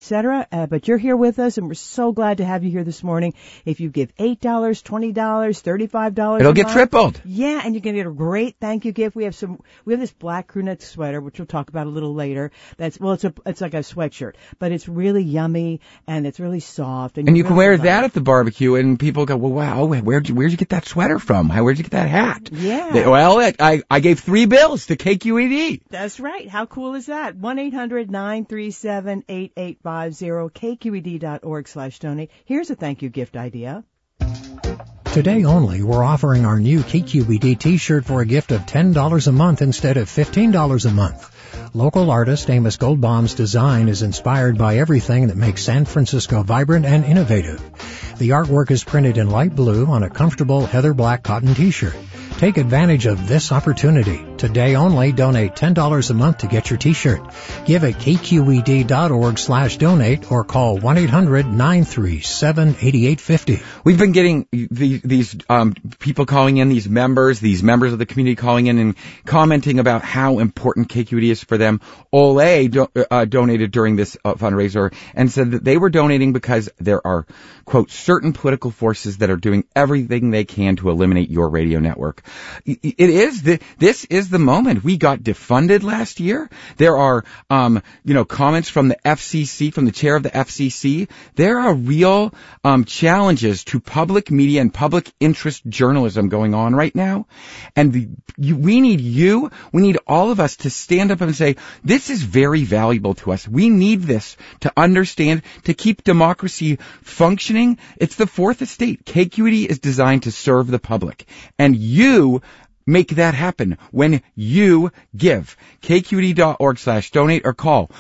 etc. But you're here with us, and we're so glad to have you here this morning. If you give $8, $20, $35, it'll get tripled. Yeah, and you can get a great thank you gift. We have this black crew neck sweater, which we'll talk about a little later. It's like a sweatshirt, but it's really yummy and it's really soft. And you can wear that at the barbecue, and people go, well, wow, where'd you get that sweater from? Where'd you get that hat? Yeah. I gave 3 bills to KQED. That's right. How cool is that? 1-800-937-8850, kqed.org/donate. Here's a thank you gift idea. Today only, we're offering our new KQED t-shirt for a gift of $10 a month instead of $15 a month. Local artist Amos Goldbaum's design is inspired by everything that makes San Francisco vibrant and innovative. The artwork is printed in light blue on a comfortable heather black cotton t-shirt. Take advantage of this opportunity. Today only, donate $10 a month to get your t-shirt. Give at kqed.org/donate or call 1-800-937-8850. We've been getting these people calling in, these members of the community calling in and commenting about how important KQED is for them. Ole donated during this fundraiser and said that they were donating because there are, quote, certain political forces that are doing everything they can to eliminate your radio network. This is the moment. We got defunded last year. There are, comments from the FCC, from the chair of the FCC. There are real, challenges to public media and public interest journalism going on right now. And we need all of us to stand up and say, this is very valuable to us. We need this to understand, to keep democracy functioning. It's the fourth estate. KQED is designed to serve the public. And you make that happen when you give. kqed.org/donate or call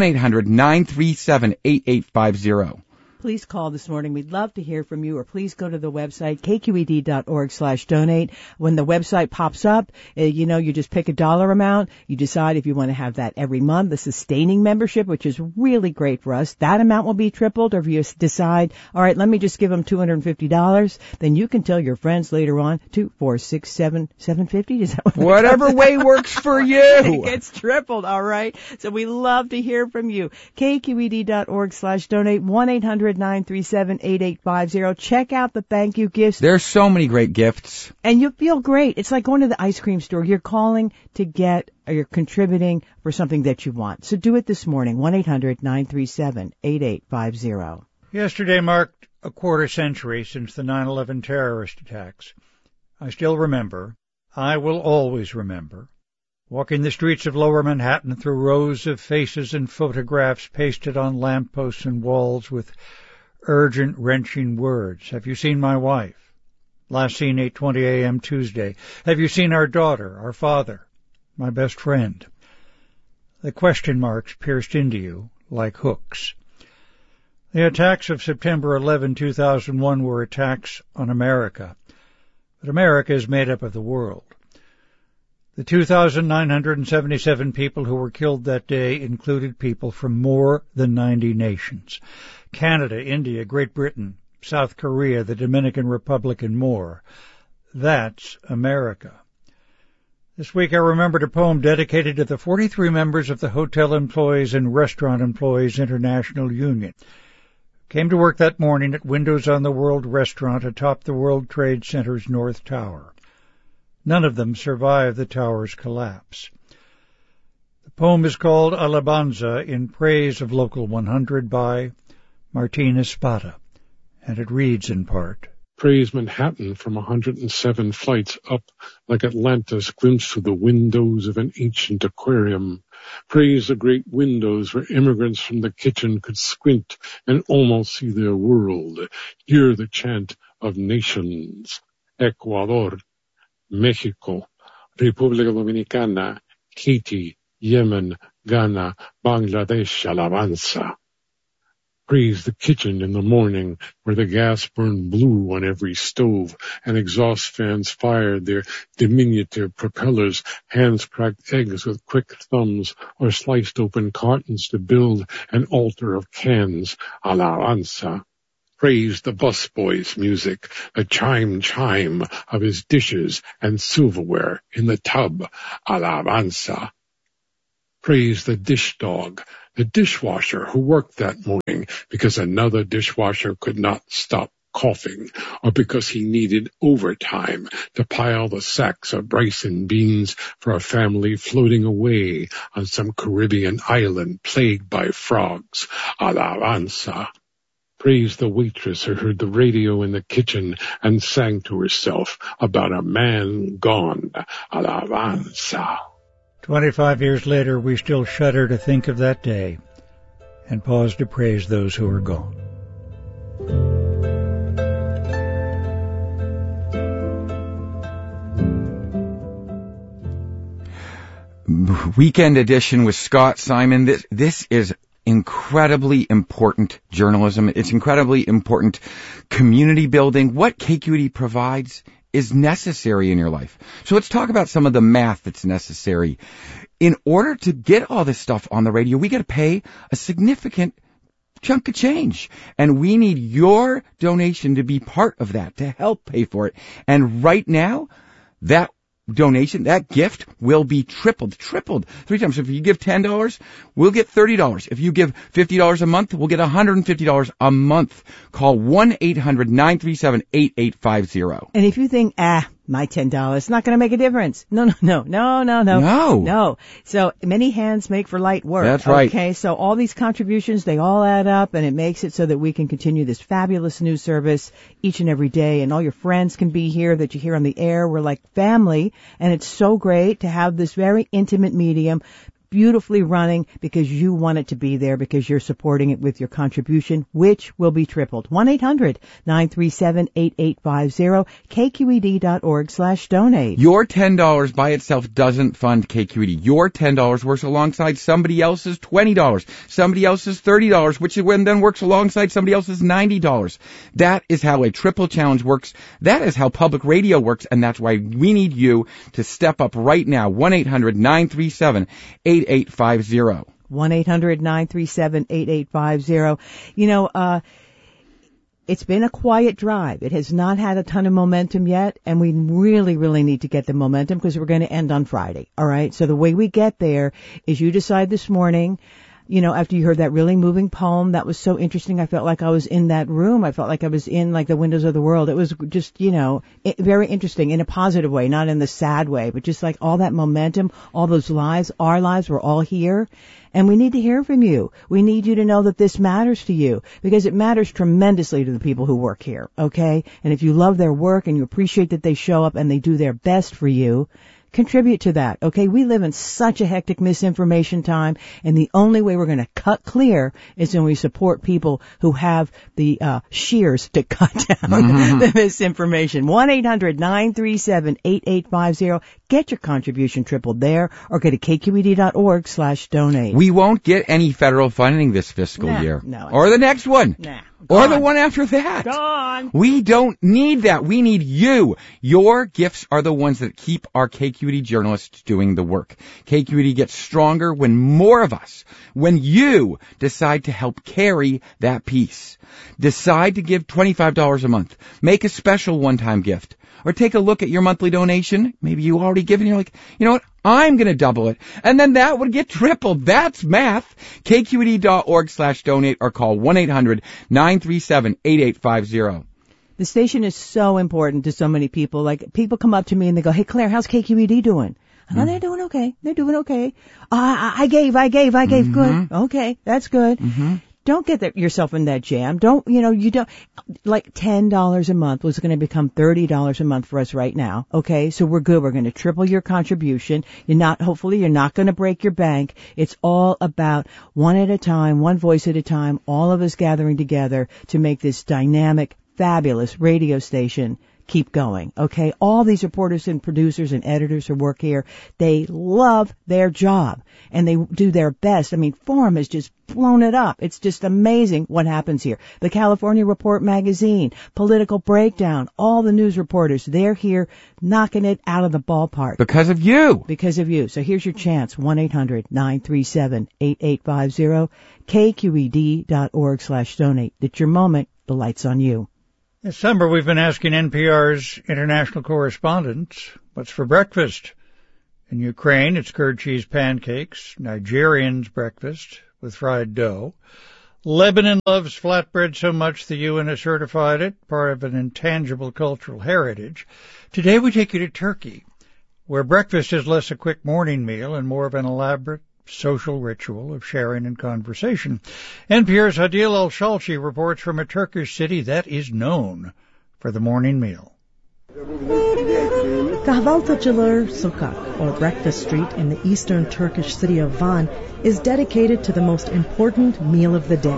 1-800-937-8850. Please call this morning. We'd love to hear from you, or please go to the website, kqed.org/donate. When the website pops up, you just pick a dollar amount. You decide if you want to have that every month, the sustaining membership, which is really great for us. That amount will be tripled. Or if you decide, all right, let me just give them $250, then you can tell your friends later on, 2-4-6-7-750. Is that what whatever way works for you? It gets tripled, all right? So we love to hear from you. kqed.org/donate, 1-800-937-8850. Check out the thank you gifts. There's so many great gifts. And you feel great. It's like going to the ice cream store. You're calling to get, or you're contributing for something that you want. So do it this morning, 1-800-937-8850. Yesterday marked a quarter century since the 9/11 terrorist attacks. I still remember, I will always remember, walking the streets of Lower Manhattan through rows of faces and photographs pasted on lampposts and walls with urgent, wrenching words. Have you seen my wife? Last seen 8:20 a.m. Tuesday. Have you seen our daughter, our father, my best friend? The question marks pierced into you like hooks. The attacks of September 11, 2001 were attacks on America. But America is made up of the world. The 2,977 people who were killed that day included people from more than 90 nations. Canada, India, Great Britain, South Korea, the Dominican Republic, and more. That's America. This week I remembered a poem dedicated to the 43 members of the Hotel Employees and Restaurant Employees International Union. Came to work that morning at Windows on the World restaurant atop the World Trade Center's North Tower. None of them survived the tower's collapse. The poem is called Alabanza in Praise of Local 100 by Martin Espada, and it reads in part. Praise Manhattan from 107 flights up like Atlantis glimpsed through the windows of an ancient aquarium. Praise the great windows where immigrants from the kitchen could squint and almost see their world. Hear the chant of nations. Ecuador, Mexico, República Dominicana, Haiti, Yemen, Ghana, Bangladesh, Alabanza. Praise the kitchen in the morning where the gas burned blue on every stove and exhaust fans fired their diminutive propellers, hands cracked eggs with quick thumbs or sliced open cartons to build an altar of cans. Alabanza. Praise the busboy's music, the chime of his dishes and silverware in the tub. Alabanza. Praise the dish dog, the dishwasher who worked that morning because another dishwasher could not stop coughing, or because he needed overtime to pile the sacks of rice and beans for a family floating away on some Caribbean island plagued by frogs. Alabanza. Praise the waitress who heard the radio in the kitchen and sang to herself about a man gone. Alabanza. 25 years later, we still shudder to think of that day and pause to praise those who are gone. Weekend edition with Scott Simon. This is incredibly important journalism. It's incredibly important community building. What KQED provides is necessary in your life. So let's talk about some of the math that's necessary. In order to get all this stuff on the radio, we got to pay a significant chunk of change. And we need your donation to be part of that, to help pay for it. And right now, that donation, that gift will be tripled 3 times. So if you give $10, we'll get $30. If you give $50 a month, we'll get $150 a month. Call 1-800-937-8850. And if you think, my $10, it's not going to make a difference. No. So many hands make for light work. That's right. Okay, so all these contributions, they all add up, and it makes it so that we can continue this fabulous news service each and every day, and all your friends can be here that you hear on the air. We're like family, and it's so great to have this very intimate medium beautifully running because you want it to be there, because you're supporting it with your contribution, which will be tripled. 1-800-937-8850, kqed.org/donate. Your $10 by itself doesn't fund KQED. Your $10 works alongside somebody else's $20, somebody else's $30, which then works alongside somebody else's $90. That is how a triple challenge works. That is how public radio works, and that's why we need you to step up right now. 1-800-937-8850. 1-800-937-8850. It's been a quiet drive. It has not had a ton of momentum yet, and we really, really need to get the momentum because we're going to end on Friday. All right? So the way we get there is you decide this morning, after you heard that really moving poem, that was so interesting. I felt like I was in that room. I felt like I was in like the windows of the world. It was just, very interesting in a positive way, not in the sad way, but just like all that momentum, all those lives, our lives, we're all here. And we need to hear from you. We need you to know that this matters to you because it matters tremendously to the people who work here. Okay. And if you love their work and you appreciate that they show up and they do their best for you, contribute to that, okay? We live in such a hectic misinformation time, and the only way we're going to cut clear is when we support people who have the shears to cut down the misinformation. 1-800-937-8850. Get your contribution tripled there, or go to kqed.org/donate. We won't get any federal funding this fiscal year. No. Or the next one. Nah. Or the one after that. Gone. We don't need that. We need you. Your gifts are the ones that keep our KQED journalists doing the work. KQED gets stronger when more of us, when you decide to help carry that piece. Decide to give $25 a month. Make a special one-time gift. Or take a look at your monthly donation. Maybe you already given. You're like, you know what? I'm going to double it. And then that would get tripled. That's math. KQED.org/donate or call 1-800-937-8850. The station is so important to so many people. Like, people come up to me and they go, hey, Claire, how's KQED doing? Oh, they're doing okay. They're doing okay. I gave. Good. Okay. That's good. Don't get yourself in that jam. You don't, like $10 a month was going to become $30 a month for us right now. Okay. So we're good. We're going to triple your contribution. Hopefully you're not going to break your bank. It's all about one at a time, one voice at a time, all of us gathering together to make this dynamic, fabulous radio station keep going. Okay. All these reporters and producers and editors who work here, they love their job and they do their best. I mean, Forum has just blown it up. It's just amazing what happens here. The California Report magazine, Political Breakdown, all the news reporters, they're here knocking it out of the ballpark. Because of you. Because of you. So here's your chance. 1-800-937-8850, kqed.org/donate. It's your moment. The light's on you. This summer, we've been asking NPR's international correspondents, what's for breakfast? In Ukraine, it's curd cheese pancakes, Nigerians breakfast with fried dough. Lebanon loves flatbread so much the UN has certified it, part of an intangible cultural heritage. Today we take you to Turkey, where breakfast is less a quick morning meal and more of an elaborate social ritual of sharing and conversation. NPR's Hadil Al-Shalchi reports from a Turkish city that is known for the morning meal. Kahvaltıcılar Sokak, or Breakfast Street in the eastern Turkish city of Van, is dedicated to the most important meal of the day.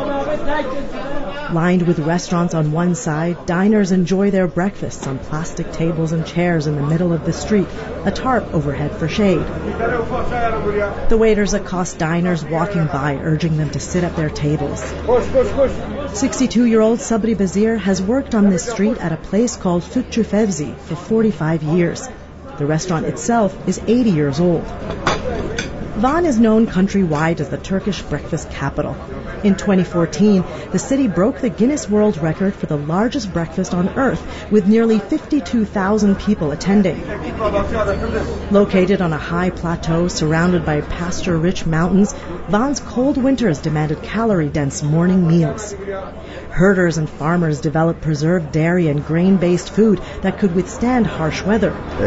Lined with restaurants on one side, diners enjoy their breakfasts on plastic tables and chairs in the middle of the street, a tarp overhead for shade. The waiters accost diners walking by, urging them to sit at their tables. 62-year-old Sabri Bazir has worked on this street at a place called Sütçü Fevzi for 45 years. The restaurant itself is 80 years old. Van is known countrywide as the Turkish breakfast capital. In 2014, the city broke the Guinness World Record for the largest breakfast on Earth, with nearly 52,000 people attending. Located on a high plateau surrounded by pasture-rich mountains, Van's cold winters demanded calorie-dense morning meals. Herders and farmers developed preserved dairy and grain-based food that could withstand harsh weather.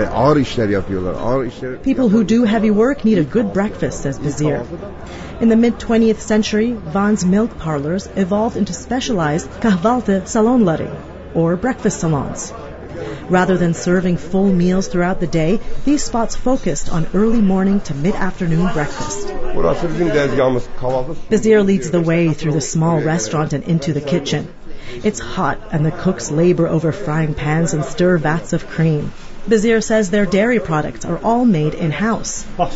People who do heavy work need a good breakfast, says Bazir. In the mid-20th century, Van's milk parlors evolved into specialized kahvaltı salonları, or breakfast salons. Rather than serving full meals throughout the day, these spots focused on early morning to mid-afternoon breakfast. Bazir leads the way through the small restaurant and into the kitchen. It's hot, and the cooks labor over frying pans and stir vats of cream. Bazir says their dairy products are all made in-house. Look,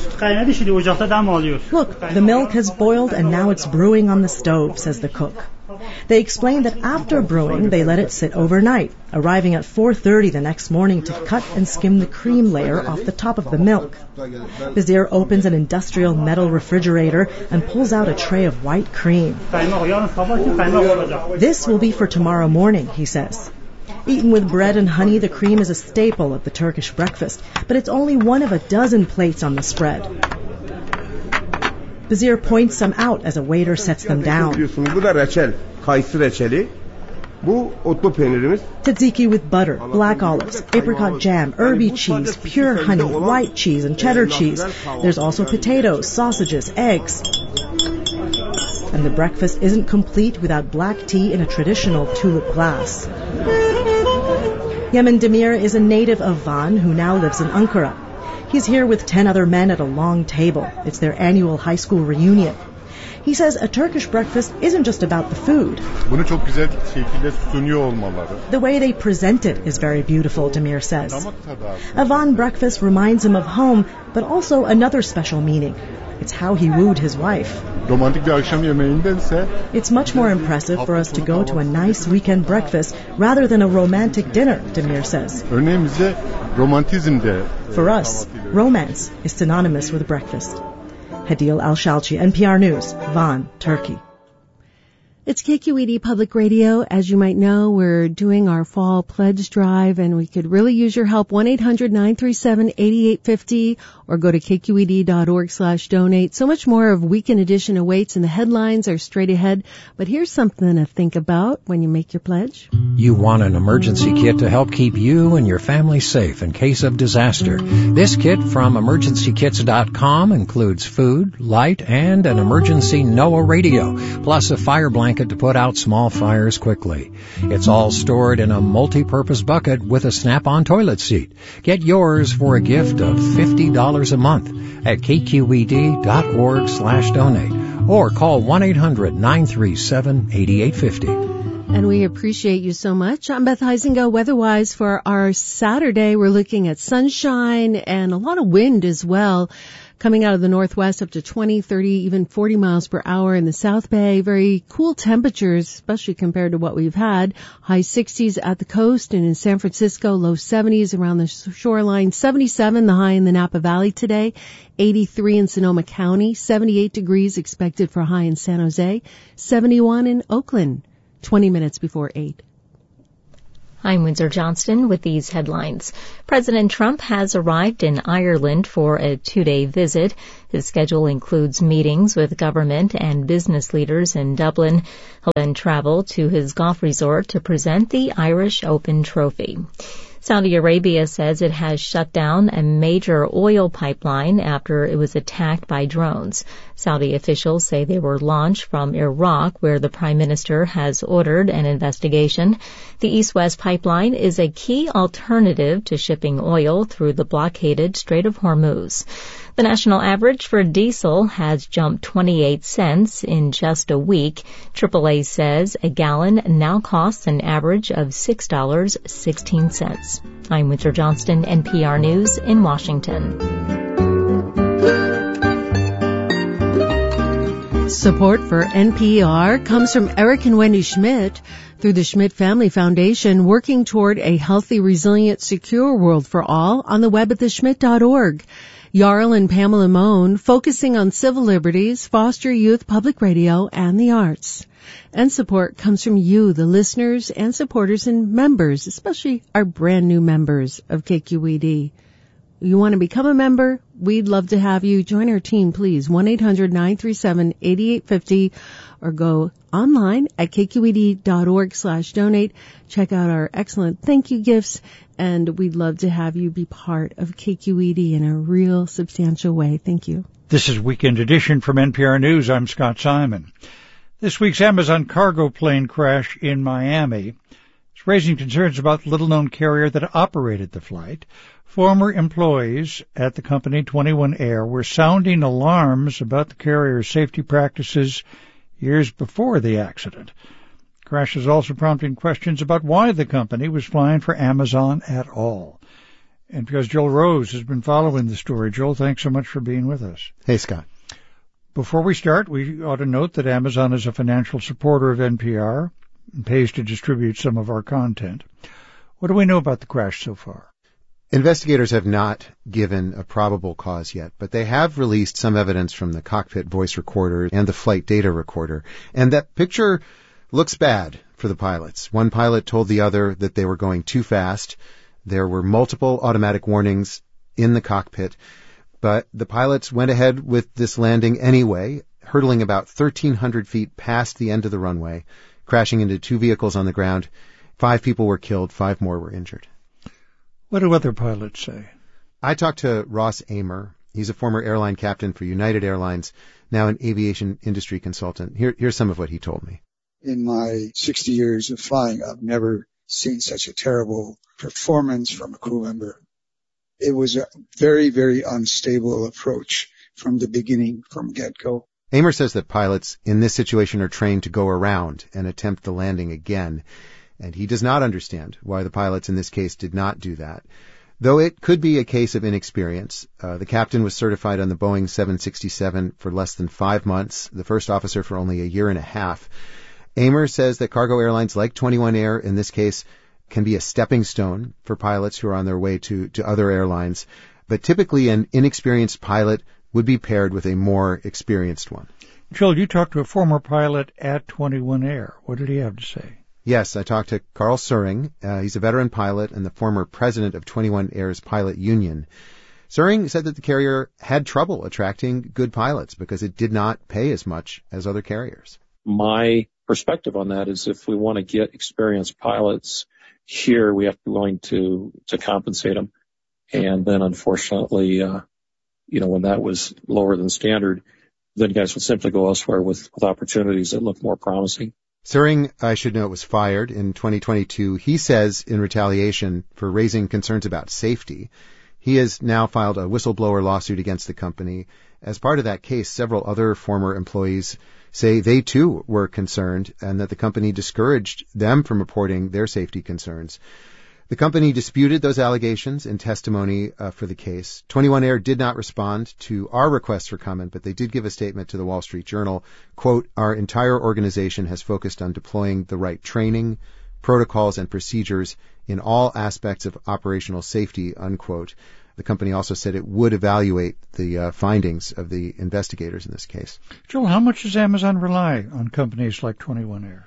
the milk has boiled and now it's brewing on the stove, says the cook. They explain that after brewing, they let it sit overnight, arriving at 4:30 the next morning to cut and skim the cream layer off the top of the milk. Bazir opens an industrial metal refrigerator and pulls out a tray of white cream. This will be for tomorrow morning, he says. Eaten with bread and honey, the cream is a staple of the Turkish breakfast, but it's only one of a dozen plates on the spread. Bazir points some out as a waiter sets them down. Tzatziki with butter, black olives, apricot jam, herby cheese, pure honey, white cheese, and cheddar cheese. There's also potatoes, sausages, eggs. And the breakfast isn't complete without black tea in a traditional tulip glass. Yemen Demir is a native of Van who now lives in Ankara. He's here with 10 other men at a long table. It's their annual high school reunion. He says a Turkish breakfast isn't just about the food. The way they present it is very beautiful, Demir says. A Van breakfast reminds him of home, but also another special meaning. It's how he wooed his wife. It's much more impressive for us to go to a nice weekend breakfast rather than a romantic dinner, Demir says. For us, romance is synonymous with breakfast. Hadil Al-Shalchi, NPR News, Van, Turkey. It's KQED Public Radio. As you might know, we're doing our fall pledge drive, and we could really use your help. 1-800-937-8850 or go to kqed.org/donate. So much more of Weekend Edition awaits, and the headlines are straight ahead. But here's something to think about when you make your pledge. You want an emergency kit to help keep you and your family safe in case of disaster. This kit from emergencykits.com includes food, light, and an emergency NOAA radio, plus a fire blanket to put out small fires quickly. It's all stored in a multi-purpose bucket with a snap-on toilet seat. Get yours for a gift of $50 a month at kqed.org/donate or call 1-800-937-8850. And we appreciate you so much. I'm Beth Heisinger. Weather-wise for our Saturday, we're looking at sunshine and a lot of wind as well. Coming out of the northwest up to 20, 30, even 40 miles per hour in the South Bay. Very cool temperatures, especially compared to what we've had. High 60s at the coast and in San Francisco, low 70s around the shoreline. 77 the high in the Napa Valley today. 83 in Sonoma County. 78 degrees expected for high in San Jose. 71 in Oakland. 20 minutes before 8. I'm Windsor Johnston with these headlines. President Trump has arrived in Ireland for a 2-day visit. His schedule includes meetings with government and business leaders in Dublin. He'll then travel to his golf resort to present the Irish Open Trophy. Saudi Arabia says it has shut down a major oil pipeline after it was attacked by drones. Saudi officials say they were launched from Iraq, where the Prime Minister has ordered an investigation. The East-West pipeline is a key alternative to shipping oil through the blockaded Strait of Hormuz. The national average for diesel has jumped 28 cents in just a week. AAA says a gallon now costs an average of $6.16. I'm Windsor Johnston, NPR News in Washington. Support for NPR comes from Eric and Wendy Schmidt through the Schmidt Family Foundation, working toward a healthy, resilient, secure world for all on the web at theschmidt.org. Jarl and Pamela Mohn, focusing on civil liberties, foster youth, public radio, and the arts. And support comes from you, the listeners and supporters and members, especially our brand new members of KQED. You want to become a member? We'd love to have you. Join our team, please. 1-800-937-8850 or go online at kqed.org/donate. Check out our excellent thank you gifts, and we'd love to have you be part of KQED in a real substantial way. Thank you. This is Weekend Edition from NPR News. I'm Scott Simon. This week's Amazon cargo plane crash in Miami is raising concerns about the little-known carrier that operated the flight. Former employees at the company 21 Air were sounding alarms about the carrier's safety practices years before the accident. The crash is also prompting questions about why the company was flying for Amazon at all. NPR's Joel Rose has been following the story. Joel, thanks so much for being with us. Hey, Scott. Before we start, we ought to note that Amazon is a financial supporter of NPR and pays to distribute some of our content. What do we know about the crash so far? Investigators have not given a probable cause yet, but they have released some evidence from the cockpit voice recorder and the flight data recorder. And that picture looks bad for the pilots. One pilot told the other that they were going too fast. There were multiple automatic warnings in the cockpit, but the pilots went ahead with this landing anyway, hurtling about 1,300 feet past the end of the runway, crashing into 2 vehicles on the ground. 5 people were killed, 5 more were injured. What do other pilots say? I talked to Ross Amer. He's a former airline captain for United Airlines, now an aviation industry consultant. Here's some of what he told me. In my 60 years of flying, I've never seen such a terrible performance from a crew member. It was a very, very unstable approach from the beginning, from get-go. Amer says that pilots in this situation are trained to go around and attempt the landing again. And he does not understand why the pilots in this case did not do that. Though it could be a case of inexperience. The captain was certified on the Boeing 767 for less than 5 months, the first officer for only a year and a half. Amer says that cargo airlines like 21 Air, in this case, can be a stepping stone for pilots who are on their way to other airlines. But typically an inexperienced pilot would be paired with a more experienced one. Joel, you talked to a former pilot at 21 Air. What did he have to say? Yes, I talked to Carl Suring. He's a veteran pilot and the former president of 21 Air's pilot union. Suring said that the carrier had trouble attracting good pilots because it did not pay as much as other carriers. My perspective on that is if we want to get experienced pilots here, we have to be willing to compensate them. And then unfortunately, when that was lower than standard, then guys would simply go elsewhere with opportunities that look more promising. Suring, I should note, was fired in 2022. He says in retaliation for raising concerns about safety. He has now filed a whistleblower lawsuit against the company. As part of that case, several other former employees say they too were concerned and that the company discouraged them from reporting their safety concerns. The company disputed those allegations in testimony for the case. 21 Air did not respond to our request for comment, but they did give a statement to the Wall Street Journal. Quote, "Our entire organization has focused on deploying the right training, protocols, and procedures in all aspects of operational safety," unquote. The company also said it would evaluate the findings of the investigators in this case. Joel, how much does Amazon rely on companies like 21 Air?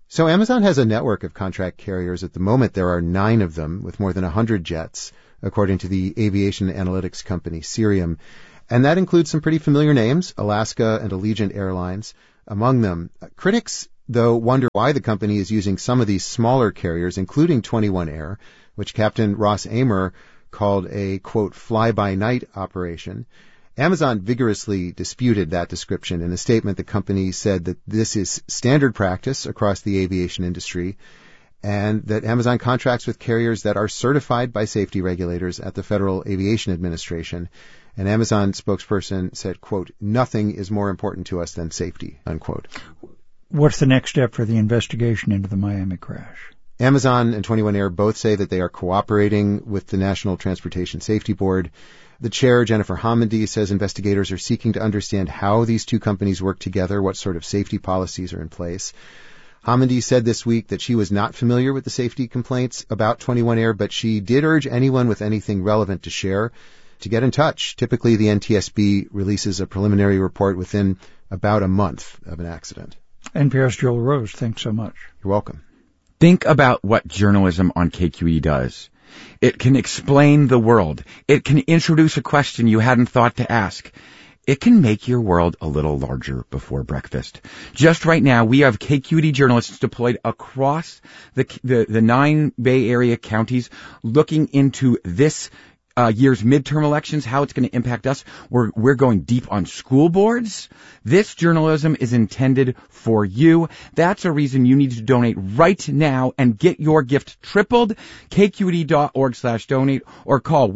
So Amazon has a network of contract carriers. At the moment, there are 9 of them with more than 100 jets, according to the aviation analytics company Cirium. And that includes some pretty familiar names, Alaska and Allegiant Airlines among them. Critics, though, wonder why the company is using some of these smaller carriers, including 21 Air, which Captain Ross Amer called a, quote, fly-by-night operation. Amazon vigorously disputed that description. In a statement, the company said that this is standard practice across the aviation industry and that Amazon contracts with carriers that are certified by safety regulators at the Federal Aviation Administration. An Amazon spokesperson said, quote, nothing is more important to us than safety, unquote. What's the next step for the investigation into the Miami crash? Amazon and 21 Air both say that they are cooperating with the National Transportation Safety Board. The chair, Jennifer Homendy, says investigators are seeking to understand how these two companies work together, what sort of safety policies are in place. Homendy said this week that she was not familiar with the safety complaints about 21 Air, but she did urge anyone with anything relevant to share to get in touch. Typically, the NTSB releases a preliminary report within about a month of an accident. NPR's Joel Rose, thanks so much. You're welcome. Think about what journalism on KQED does. It can explain the world. It can introduce a question you hadn't thought to ask. It can make your world a little larger before breakfast. Just right now, we have KQED journalists deployed across the 9 Bay Area counties looking into this year's midterm elections, how it's going to impact us. We're going deep on school boards. This journalism is intended for you. That's a reason you need to donate right now and get your gift tripled. KQED.org/donate or call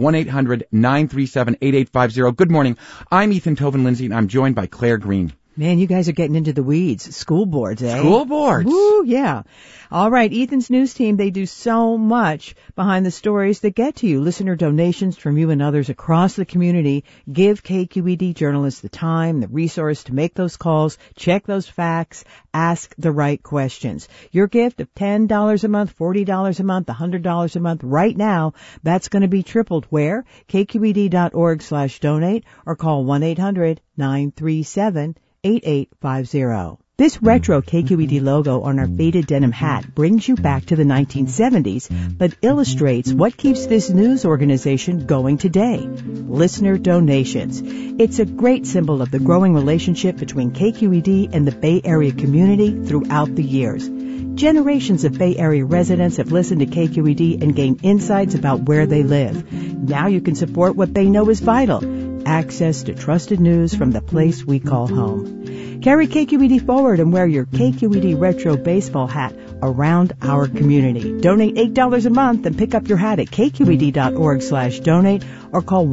1-800-937-8850. Good morning. I'm Ethan Toven-Lindsay, and I'm joined by Claire Green. Man, you guys are getting into the weeds. School boards, eh? School boards. Woo, yeah. All right, Ethan's news team, they do so much behind the stories that get to you. Listener donations from you and others across the community give KQED journalists the time, the resource to make those calls, check those facts, ask the right questions. Your gift of $10 a month, $40 a month, $100 a month right now, that's going to be tripled. Where? KQED.org/donate or call 1-800-937-8850. This retro KQED logo on our faded denim hat brings you back to the 1970s, but illustrates what keeps this news organization going today. Listener donations. It's a great symbol of the growing relationship between KQED and the Bay Area community throughout the years. Generations of Bay Area residents have listened to KQED and gained insights about where they live. Now you can support what they know is vital. Access to trusted news from the place we call home. Carry KQED forward and wear your KQED retro baseball hat around our community. Donate $8 a month and pick up your hat at KQED.org/donate or call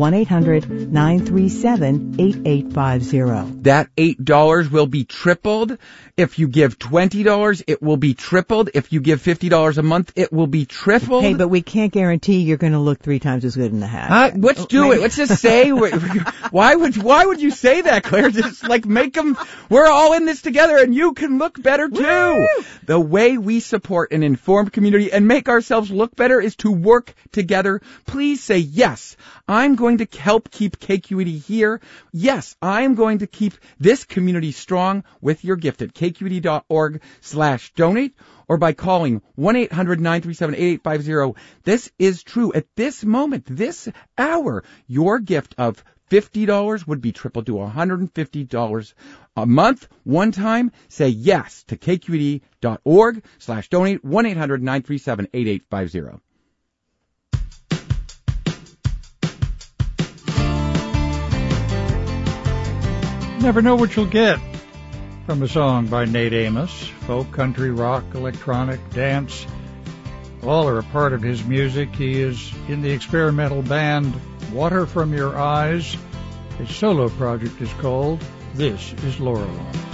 1-800-937-8850. That $8 will be tripled. If you give $20, it will be tripled. If you give $50 a month, it will be tripled. Hey, but we can't guarantee you're going to look 3 times as good in the hat. Let's do it. Let's just say, why would you say that, Claire? Just like make them, we're all in this together and you can look better too. Woo! The way we support an informed community and make ourselves look better is to work together. Please say yes. I'm going to help keep KQED here. Yes, I'm going to keep this community strong with your gift at KQED.org/donate or by calling 1-800-937-8850. This is true. At this moment, this hour, your gift of $50 would be tripled to $150 a month. One time, say yes to KQED.org/donate, 1-800-937-8850. Never know what you'll get from a song by Nate Amos. Folk, country, rock, electronic, dance, all are a part of his music. He is in the experimental band Water From Your Eyes. His solo project is called This Is Lorelei.